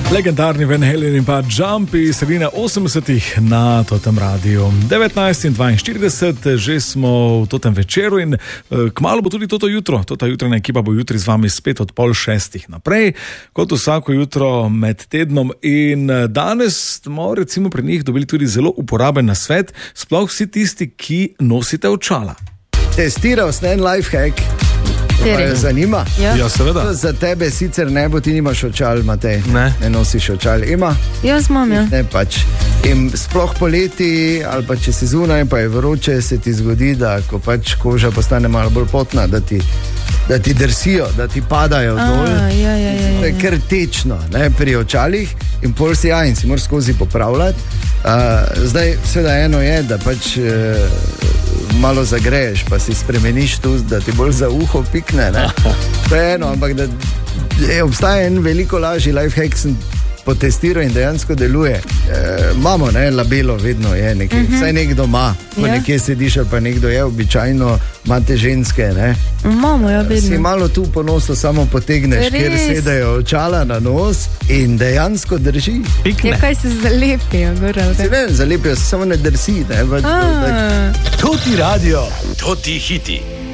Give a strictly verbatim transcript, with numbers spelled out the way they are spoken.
Legendarni Van Halen in pa Jumpy sredine osemdesetih na Totem radiju. devetnajst in dvainštirideset, že smo v Totem večeru in uh, kmalu bo tudi toto jutro. Tota jutrajna ekipa bo jutri z vami spet od pol šestih naprej, kot vsako jutro med tednom. In uh, danes smo recimo pri njih dobili tudi zelo uporaben nasvet, sploh vsi tisti, ki nosite očala. Testiral sem en lifehack. Me zanima? Ja, ja seveda. Za tebe sicer ne bo, ti nimaš očal, Matej. Ne. Ne nosiš očal. Ima? Jaz imam, ja. Ne pač. In sploh poleti, ali pa če si zunaj, pa je vroče, se ti zgodi, da ko pač koža postane malo bolj potna, da ti, da ti drsijo, da ti padajo A, dol. ja, ja, ja, ja. To je kar tečno, ne, pri očalih in pol si ja, in si moraš skozi popravljati. Uh, zdaj, seveda eno je, da pač uh, malo zagreješ, pa si spremeniš tu, da ti bolj za uho pikne, ne. To je eno, ampak da je, obstaja en veliko lažji lifehack, sem potestiral in dejansko deluje. E, imamo, ne, labelo vedno je nekaj, uh-huh. Vsaj nekdo ima, ko Ja. nekje sediš ali pa nekdo je, običajno imate ženske, ne. Imamo, ja, vedno. Si malo tu po nosu samo potegneš, Res? kjer sedajo očala na nos in dejansko drži. Ja, kaj se zalepijo, gor, ali Se kaj? ne, zalepijo se, samo ne drsi, ne. Pač, A. tak, Toti radio, toti hiti.